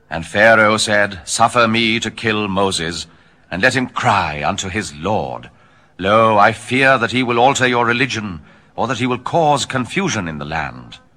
And Pharaoh said, Suffer me to kill Moses, and let him cry unto his Lord. Lo, I fear that he will alter your religion, or that he will cause confusion in the land.